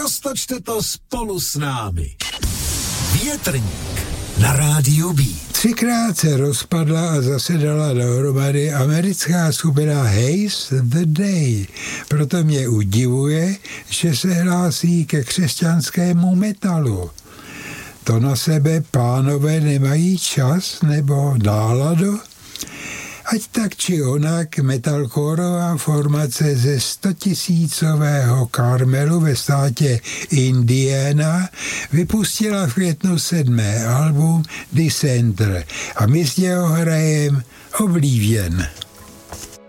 roztočte to spolu s námi. Větrník na rádiu Beat. 3krát se rozpadla a zasedala dohromady americká skupina Haze the Day. Proto mě udivuje, že se hlásí ke křesťanskému metalu. To na sebe pánové nemají čas nebo náladu? Ať tak či onak metalcoreová formace ze 100 000 Carmelu ve státě Indiana vypustila v květnu 7. album Dissenter a my z něho hrajem Oblivion.